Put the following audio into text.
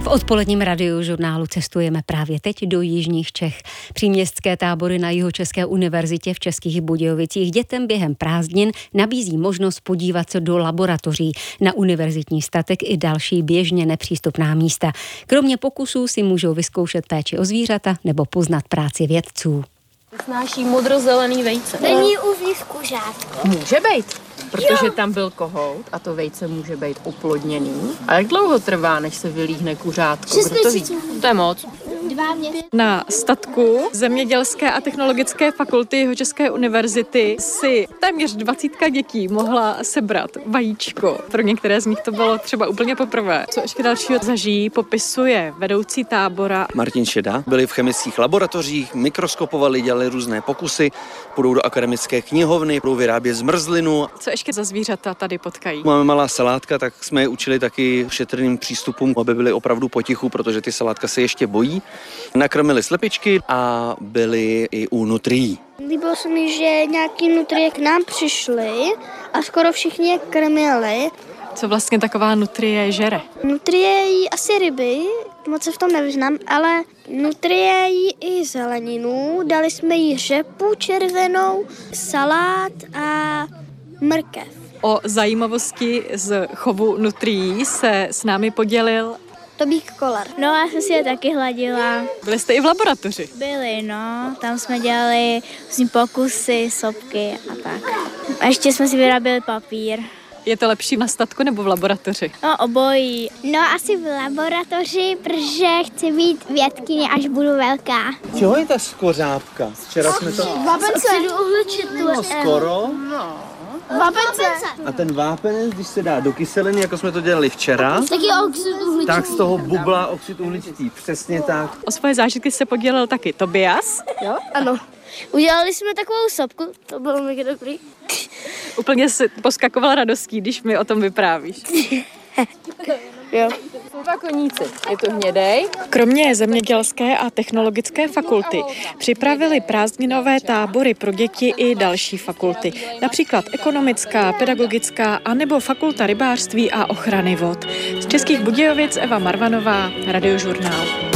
odpoledním radiožurnálu cestujeme právě teď do jižních Čech. Příměstské tábory na Jihočeské univerzitě v Českých Budějovicích dětem během prázdnin nabízí možnost podívat se do laboratoří, na univerzitní statek i další běžně nepřístupná místa. Kromě pokusů si můžou vyzkoušet péči o zvířata nebo poznat práci vědců. Snáší modrozelený vejce. Není uvnitř kuřátko. Může být, protože tam byl kohout a to vejce může být oplodněný. A jak dlouho trvá, než se vylíhne kuřátko? 6 Kdo to ví? měsíců. To je moc. 2 měsíce. Na statku Zemědělské a technologické fakulty Jihočeské univerzity si téměř 20 dětí mohla sebrat vajíčko. Pro některé z nich to bylo třeba úplně poprvé. Co ještě dalšího zažijí, popisuje vedoucí tábora Martin Šeda. Byli v chemických laboratořích, mikroskopovali, dělali různé pokusy, půjdou do akademické knihovny, budou vyrábět zmrzlinu. Co ještě za zvířata tady potkají? Máme malá salátka, tak jsme je učili taky šetrným přístupům, aby byli opravdu potichu, protože ty salátka se ještě bojí. Nakrmili slepičky a byli i u nutrií. Líbilo se mi, že nějaký nutrie k nám přišli a skoro všichni je krmili. Co vlastně taková nutrie žere? Nutrie jí asi ryby, moc se v tom nevyznám, ale nutrie jí i zeleninu. Dali jsme jí řepu červenou, salát a mrkev. O zajímavosti z chovu nutrií se s námi podělil. Tobík Kolar. No, já jsem si je taky hladila. Byli jste i v laboratoři. Byli, no. Tam jsme dělali pokusy, sopky a tak. A ještě jsme si vyráběli papír. Je to lepší na statku nebo v laboratoři? No, obojí. No, asi v laboratoři, protože chci být vědkyně, až budu velká. Čeho je ta skořápka? Včera jsme to... Vápence. No, skoro. Vápence. A ten vápenec, když se dá do kyseliny, jako jsme to dělali včera, Taky oxid uhličitý. tak z toho bublá oxid uhličitý. Přesně tak. O svoje zážitky se podělil taky Tobias. Jo? Ano. Udělali jsme takovou sopku, to bylo mega dobrý. Úplně se poskakovala radostí, když mi o tom vyprávíš. Jo. Jsou dva koníci. Je to hnědej. Kromě Zemědělské a technologické fakulty připravili prázdninové tábory pro děti i další fakulty, například ekonomická, pedagogická a nebo fakulta rybářství a ochrany vod. Z Českých Budějovic Eva Marvanová, Radiožurnál.